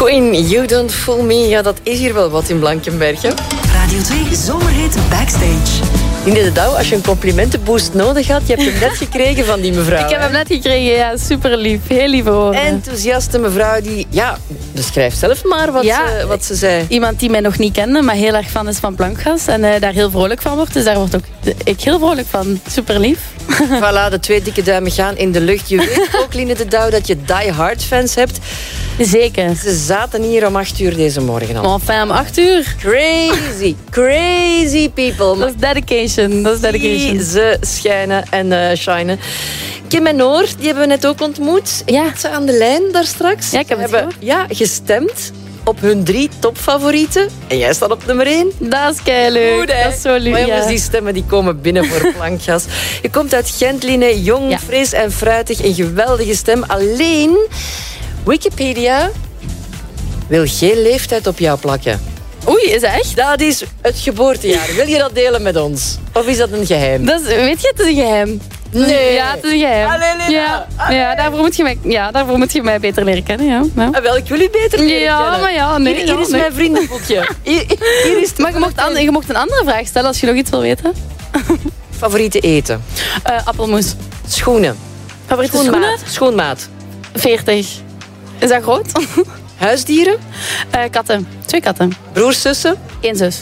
Queen, You Don't Fool Me. Ja, dat is hier wel wat in Blankenberg, hè? Radio 2 Zomerhit Backstage. Nina de Douw, als je een complimentenboost nodig had, je hebt hem net gekregen van die mevrouw. Ik heb hem net gekregen, ja, super lief. Heel lieve woorden. Enthousiaste mevrouw die, ja, beschrijf zelf maar wat ze zei. Iemand die mij nog niet kende, maar heel erg fan is van plankgas. En daar heel vrolijk van wordt. Dus daar word ook ik heel vrolijk van. Super lief. Voilà, de 2 dikke duimen gaan in de lucht. Je weet ook, Line de Douw, dat je die-hard fans hebt. Zeker. Ze zaten hier om 8 uur deze morgen al. Enfin, om 8 uur. Crazy, crazy people. Dat is dedication. Dat is dedication. Ze schijnen en shinen. Kim en Noor, die hebben we net ook ontmoet. Ja. Ik had ze aan de lijn daar straks. Ja, ik heb ze het hebben gestemd op hun 3 topfavorieten. En jij staat op nummer 1. Dat is keileuk. Goed, hè? Dat is zo lief. Maar jongens, ja. die stemmen die komen binnen voor plankgas. Je komt uit Gent, Line. Jong, fris en fruitig. Een geweldige stem. Alleen, Wikipedia wil geen leeftijd op jou plakken. Oei, is dat echt? Dat is het geboortejaar. Wil je dat delen met ons? Of is dat een geheim? Dat is, weet je, het is een geheim. Nee. Ja, het is een geheim. Allee, Lina. Ja, daarvoor moet je mij beter leren kennen. Ja. Wel, ik wil u beter leren kennen. Maar ja, nee. Hier is mijn vriendenboekje. Hier is maar je mocht een andere vraag stellen als je nog iets wil weten. Favoriete eten? Appelmoes. Schoenen. Favoriete schoenen? Schoenmaat. 40. Is dat groot? Huisdieren? Katten. 2 katten. Broers, zussen? 1 zus.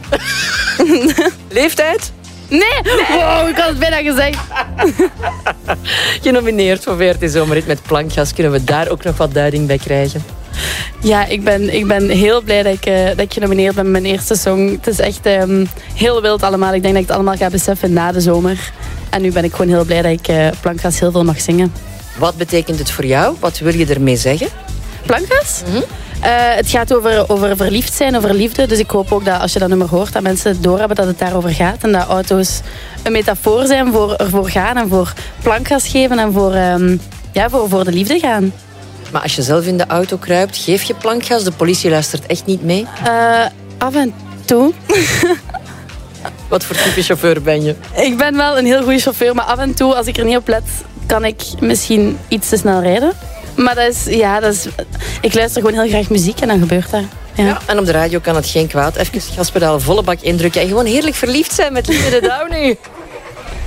Leeftijd? Nee! Wow, ik had het bijna gezegd. Genomineerd voor VRT Zomerhit met plankgas. Kunnen we daar ook nog wat duiding bij krijgen? Ja, ik ben heel blij dat ik genomineerd ben met mijn eerste song. Het is echt heel wild allemaal. Ik denk dat ik het allemaal ga beseffen na de zomer. En nu ben ik gewoon heel blij dat ik plankgas heel veel mag zingen. Wat betekent het voor jou? Wat wil je ermee zeggen? Plankgas? Het gaat over verliefd zijn, over liefde. Dus ik hoop ook dat als je dat nummer hoort, dat mensen het doorhebben dat het daarover gaat. En dat auto's een metafoor zijn voor ervoor gaan en voor plankgas geven en voor de liefde gaan. Maar als je zelf in de auto kruipt, geef je plankgas? De politie luistert echt niet mee? Af en toe. Wat voor type chauffeur ben je? Ik ben wel een heel goede chauffeur, maar af en toe, als ik er niet op let, kan ik misschien iets te snel rijden. Maar ik luister gewoon heel graag muziek en dan gebeurt dat. Ja. En op de radio kan het geen kwaad. Even gaspedaal volle bak indrukken en gewoon heerlijk verliefd zijn met Line de Douw nu.